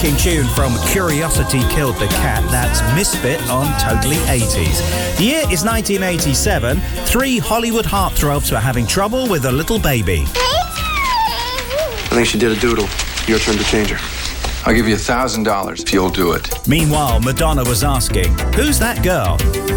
cracking tune from Curiosity Killed the Cat. That's Misfit on Totally 80s. The year is 1987. 3 Hollywood heartthrobs were having trouble with a little baby. I think she did a doodle. Your turn to change her. I'll give you $1,000 if you'll do it. Meanwhile, Madonna was asking, who's that girl?